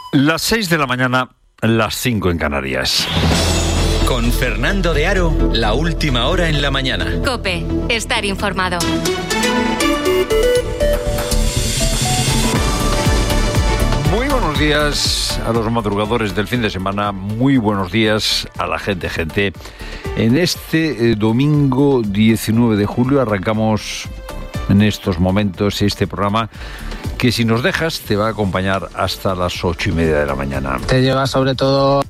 Las 6 de la mañana, las 5 en Canarias. Con Fernando de Aro, la última hora en la mañana. COPE, estar informado. Muy buenos días a los madrugadores del fin de semana, muy buenos días a la gente. En este domingo 19 de julio arrancamos en estos momentos este programa que, si nos dejas, te va a acompañar hasta las 8:30 de la mañana. Te lleva sobre todo